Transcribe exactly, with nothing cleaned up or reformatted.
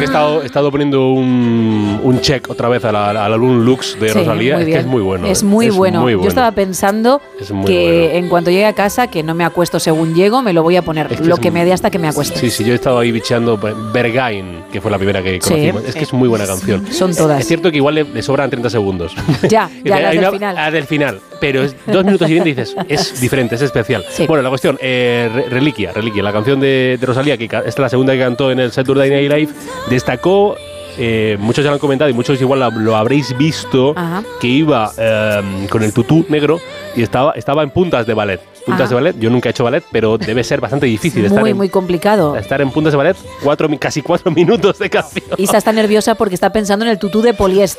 estado, he estado poniendo un, un check otra vez al álbum Lux de sí, Rosalía. Es que es muy bueno. Es muy, es bueno. muy bueno. Yo estaba pensando que bueno. en cuanto llegue a casa, que no me acuesto según llego, me lo voy a poner. Es que lo que me dé hasta que me acueste. Sí, sí, yo he estado ahí bicheando Bergain, que fue la primera que conocimos. Sí, es que es muy buena canción. Son todas. Es cierto que igual le, le sobran treinta segundos. Ya, ya, las del una, final. A del final. Pero es dos minutos y veinte y dices, es diferente, es especial. Sí. Bueno, la cuestión, eh, Reliquia, Reliquia, la canción de, de Rosalía, que esta es la segunda que cantó en el Saturday Night Live, destacó, eh, muchos ya lo han comentado y muchos igual lo, lo habréis visto, Ajá. que iba eh, con el tutú negro y estaba, estaba en puntas de ballet. Puntas Ajá. de ballet, yo nunca he hecho ballet, pero debe ser bastante difícil. Muy, estar en, muy complicado. Estar en puntas de ballet, cuatro, casi cuatro minutos de canción. Isa está nerviosa porque está pensando en el tutú de poliéster.